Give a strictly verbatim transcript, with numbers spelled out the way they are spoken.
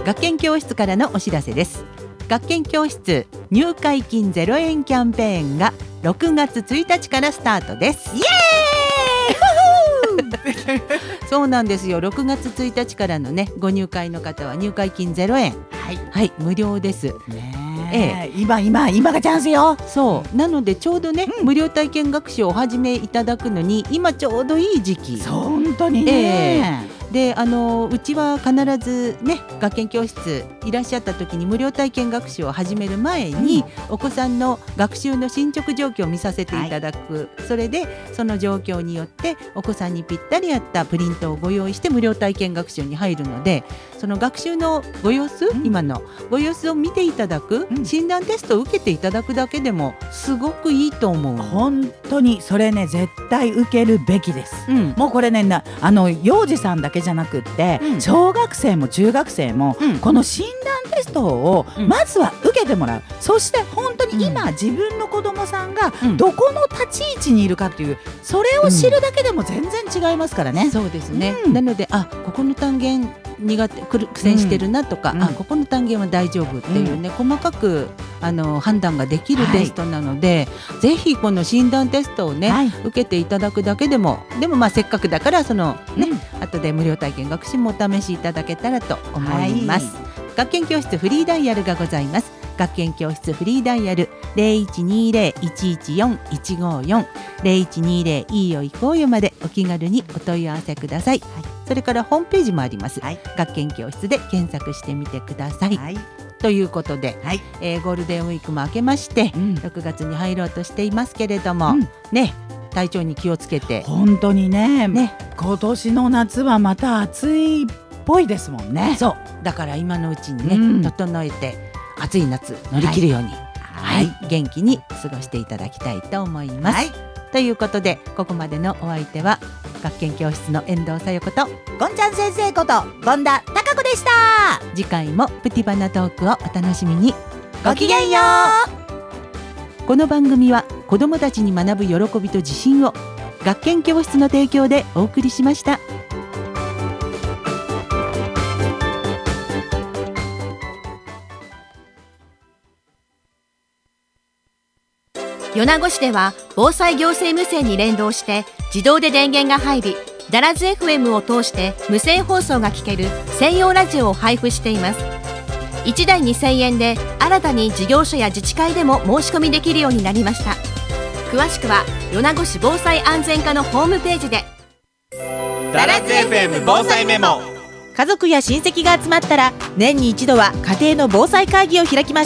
学研教室からのお知らせです。学研教室入会金ゼロえんキャンペーンがろくがつついたちからスタートです。イエーイそうなんですよ。ろくがつついたちからのねご入会の方は入会金ゼロえん、はい、はい、無料ですね。ええ、今今今がチャンスよ。そうなのでちょうどね、うん、無料体験学習をお始めいただくのに今ちょうどいい時期。そう本当にね、ええ、であのうちは必ずね学研教室いらっしゃった時に無料体験学習を始める前に、うん、お子さんの学習の進捗状況を見させていただく、はい、それでその状況によってお子さんにぴったり合ったプリントをご用意して無料体験学習に入るので、その学習のご様子、うん、今のご様子を見ていただく、うん、診断テストを受けていただくだけでもすごくいいと思う。本当にそれね絶対受けるべきです、うん、もうこれねなあの幼児さんだけじゃなくって、うん、小学生も中学生も、うん、この診断テストをまずは受けてもらう、うん、そして本当に今、うん、自分の子どもさんがどこの立ち位置にいるかっていうそれを知るだけでも全然違いますからね、うん、そうですね、うん、なのであここの単元苦手苦戦してるなとか、うん、あここの単元は大丈夫っていうね、うん、細かくあの判断ができるテストなので、はい、ぜひこの診断テストをね、はい、受けていただくだけでもでもまあせっかくだからそのね、うん、後で無料体験学習もお試しいただけたらと思います、はい、学研教室フリーダイヤルがございます。学研教室フリーダイヤル ゼロいちにゼロ いちいちよん いちごよん ゼロいちにゼロ いいよ行こうよまでお気軽にお問い合わせください、はい、それからホームページもあります、はい、学研教室で検索してみてください、はい、ということで、はいえー、ゴールデンウィークも明けまして、うん、ろくがつに入ろうとしていますけれども、うん、ね体調に気をつけて本当に ね, ね今年の夏はまた暑いっぽいですもんね。そうだから今のうちにね、うん、整えて暑い夏乗り切るように、はいはい、元気に過ごしていただきたいと思います、はい、ということでここまでのお相手は学研教室の遠藤さよことゴンちゃん先生こと権田貴子でした。次回もプティバナトークをお楽しみに。ごきげんよう。この番組は子どもたちに学ぶ喜びと自信を学研教室の提供でお送りしました。 米子市では防災行政無線に連動して自動で電源が入り、ダラズ エフエム を通して無線放送が聞ける専用ラジオを配布しています。いちだいにせんえんで新たに事業所や自治会でも申し込みできるようになりました。詳しくは米子市防災安全課のホームページで。 ダラズ エフエム 防災メモ。 家族や親戚が集まったら年に一度は家庭の防災会議を開きましょう。